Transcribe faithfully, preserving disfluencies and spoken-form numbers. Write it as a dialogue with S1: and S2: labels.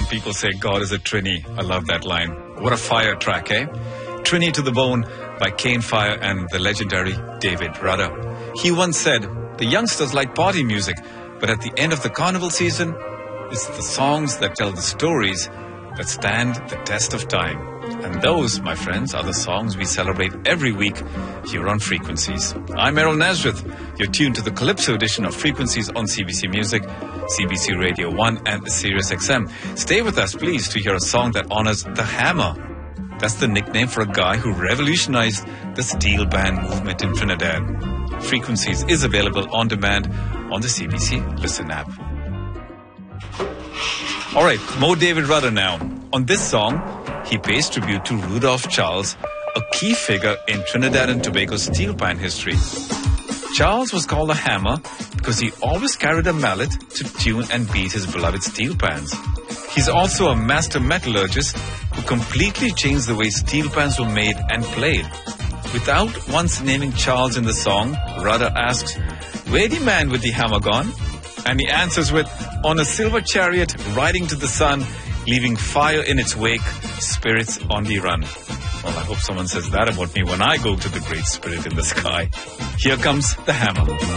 S1: people say God is a Trini. I love that line. What a fire track, eh? Trini to the Bone by Kane Fire and the legendary David Rudder. He once said, the youngsters like party music, but at the end of the carnival season, it's the songs that tell the stories that stand the test of time. And those, my friends, are the songs we celebrate every week here on Frequencies. I'm Errol Nazareth. You're tuned to the Calypso edition of Frequencies on C B C Music, C B C Radio one and Sirius X M. Stay with us, please, to hear a song that honors the Hammer. That's the nickname for a guy who revolutionized the steel band movement in Trinidad. Frequencies is available on demand on the C B C Listen app. All right, more David Rudder now. On this song, he pays tribute to Rudolph Charles, a key figure in Trinidad and Tobago's steel pan history. Charles was called a hammer because he always carried a mallet to tune and beat his beloved steel pans. He's also a master metallurgist who completely changed the way steel pans were made and played. Without once naming Charles in the song, Rudder asks, "Where the man with the hammer gone?" And he answers with, "On a silver chariot riding to the sun, leaving fire in its wake, spirits on the run." Well, I hope someone says that about me when I go to the great spirit in the sky. Here comes the hammer.